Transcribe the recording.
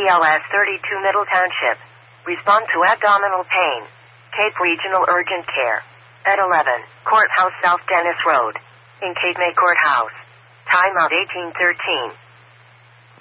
BLS 32 Middle Township. Respond to abdominal pain. Cape Regional Urgent Care. At 11, Courthouse South Dennis Road. In Cape May Courthouse. Timeout 1813.